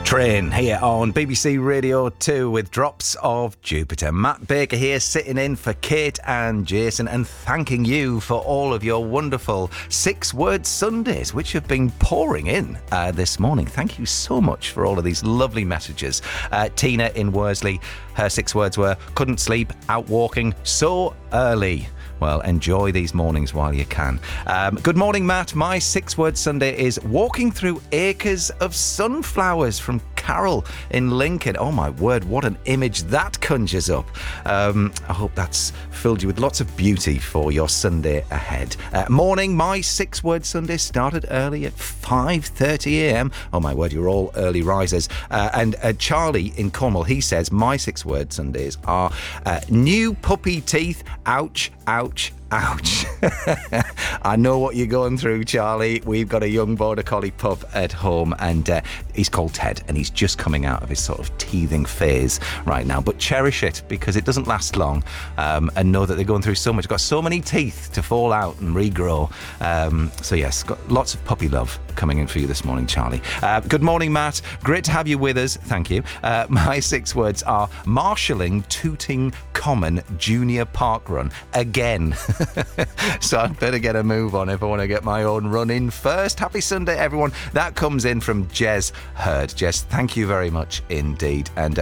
Train here on BBC Radio 2 with Drops of Jupiter. Matt Baker here, sitting in for Kate and Jason, and thanking you for all of your wonderful 6-word Sundays, which have been pouring in this morning. Thank you so much for all of these lovely messages. Tina in Worsley, her 6 words were, couldn't sleep, out walking so early. Well, enjoy these mornings while you can. Good morning, Matt. My 6-word Sunday is walking through acres of sunflowers, from Carol in Lincoln. Oh, my word, what an image that conjures up. I hope that's filled you with lots of beauty for your Sunday ahead. Morning, my 6-word Sunday started early at 5:30am. Oh, my word, you're all early risers. And Charlie in Cornwall, he says, my 6-word Sundays are new puppy teeth, ouch, ouch, ouch. I know what you're going through, Charlie. We've got a young border collie pup at home, and he's called Ted, and he's just coming out of his sort of teething phase right now. But cherish it, because it doesn't last long, and know that they're going through so much. Got so many teeth to fall out and regrow. So yes, got lots of puppy love coming in for you this morning, Charlie. Good morning, Matt. Great to have you with us. Thank you. My 6 words are marshalling Tooting Common Junior Park Run again. So I'd better get a move on if I want to get my own run in first. Happy Sunday, everyone. That comes in from Jez Hurd. Jez, thank you very much indeed. And